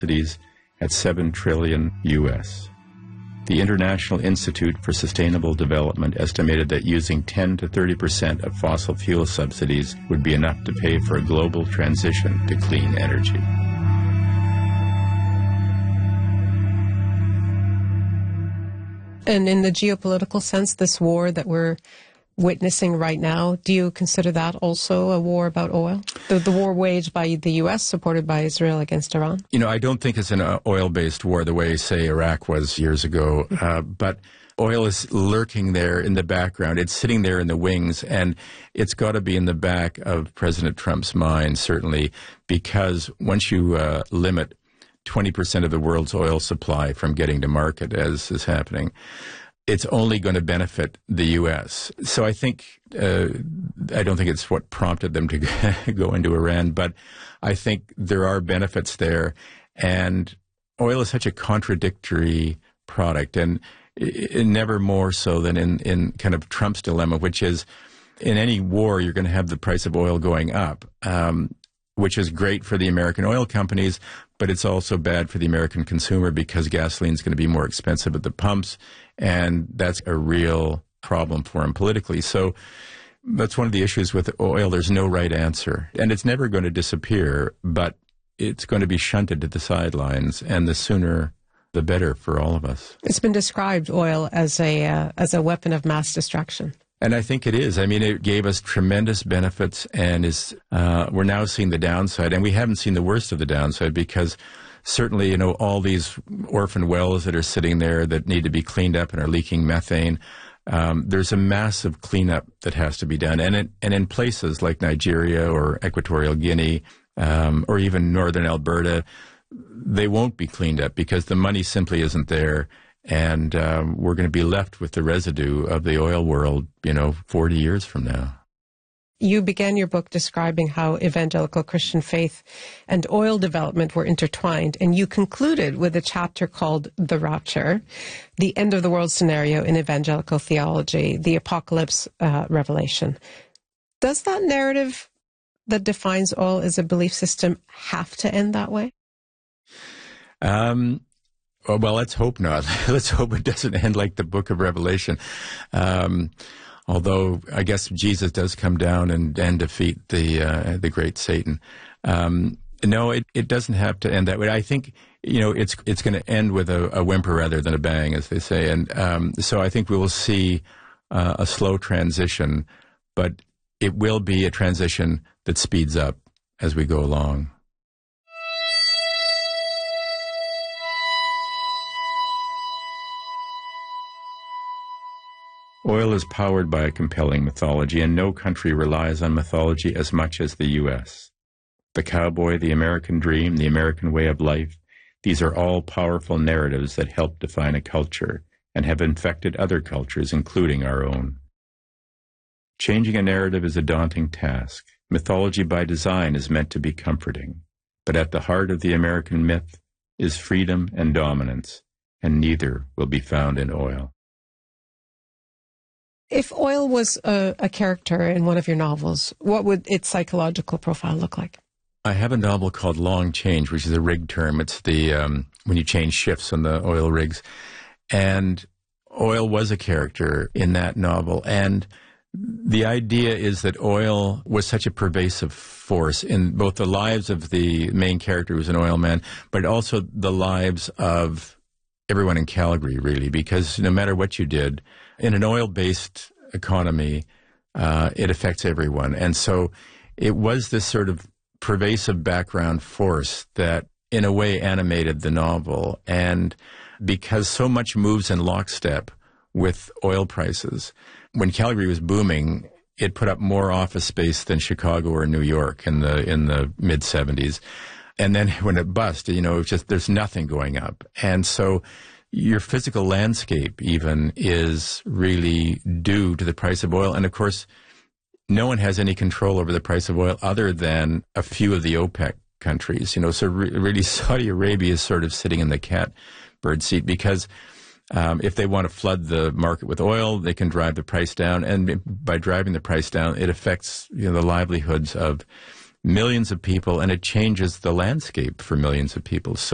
subsidies at $7 trillion US. The International Institute for Sustainable Development estimated that using 10 to 30% of fossil fuel subsidies would be enough to pay for a global transition to clean energy. And in the geopolitical sense, this war that we're witnessing right now, do you consider that also a war about oil? The war waged by the U.S., supported by Israel against Iran? You know, I don't think it's an oil-based war the way, say, Iraq was years ago, but oil is lurking there in the background. It's sitting there in the wings, and it's got to be in the back of President Trump's mind, certainly, because once you limit 20% of the world's oil supply from getting to market, as is happening, it's only going to benefit the U.S. So I think, I don't think it's what prompted them to go into Iran, but I think there are benefits there. And oil is such a contradictory product, and never more so than in kind of Trump's dilemma, which is in any war, you're going to have the price of oil going up, which is great for the American oil companies, but it's also bad for the American consumer because gasoline is going to be more expensive at the pumps, and that's a real problem for him politically. So that's one of the issues with oil. There's no right answer, and it's never going to disappear, but it's going to be shunted to the sidelines, and the sooner the better for all of us. It's been described, oil, as a weapon of mass destruction. And I think it is. I mean, it gave us tremendous benefits, and we're now seeing the downside. And we haven't seen the worst of the downside because certainly, you know, all these orphan wells that are sitting there that need to be cleaned up and are leaking methane, there's a massive cleanup that has to be done. And in places like Nigeria or Equatorial Guinea or even northern Alberta, they won't be cleaned up because the money simply isn't there. And we're going to be left with the residue of the oil world, 40 years from now. You began your book describing how evangelical Christian faith and oil development were intertwined, and you concluded with a chapter called The Rapture, the end of the world scenario in evangelical theology, the apocalypse revelation. Does that narrative that defines oil as a belief system have to end that way? Well, let's hope not. Let's hope it doesn't end like the book of Revelation. Although I guess Jesus does come down and defeat the great Satan. No, it doesn't have to end that way. I think, it's going to end with a whimper rather than a bang, as they say. And so I think we will see a slow transition, but it will be a transition that speeds up as we go along. Oil is powered by a compelling mythology, and no country relies on mythology as much as the U.S. The cowboy, the American dream, the American way of life, these are all powerful narratives that help define a culture and have infected other cultures, including our own. Changing a narrative is a daunting task. Mythology by design is meant to be comforting, but at the heart of the American myth is freedom and dominance, and neither will be found in oil. If oil was a character in one of your novels, what would its psychological profile look like? I have a novel called Long Change, which is a rig term. It's the when you change shifts on the oil rigs. And oil was a character in that novel. And the idea is that oil was such a pervasive force in both the lives of the main character, who's an oil man, but also the lives of everyone in Calgary, really, because no matter what you did, in an oil-based economy, it affects everyone. And so it was this sort of pervasive background force that, in a way, animated the novel. And because so much moves in lockstep with oil prices, when Calgary was booming, it put up more office space than Chicago or New York in the mid-'70s. And then when it bust, it's just there's nothing going up. And so your physical landscape even is really due to the price of oil. And of course, no one has any control over the price of oil other than a few of the OPEC countries. So really Saudi Arabia is sort of sitting in the catbird seat because if they want to flood the market with oil, they can drive the price down. And by driving the price down, it affects the livelihoods of millions of people, and it changes the landscape for millions of people. So